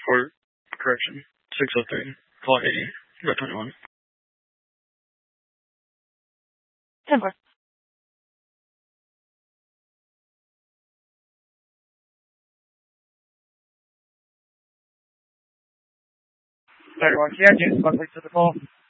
For correction, 603, call 80, about 21. 10-4. Sorry, yeah, James, to the call.